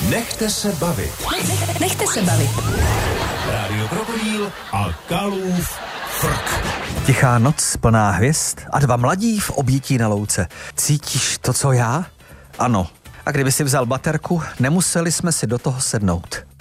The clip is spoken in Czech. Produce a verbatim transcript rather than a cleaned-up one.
Nechte se bavit. Nechte se bavit. Rádio Krokodýl a Kalův frk. Tichá noc plná hvězd a dva mladí v objetí na louce. Cítíš to, co já? Ano. A kdyby si vzal baterku, nemuseli jsme si do toho sednout.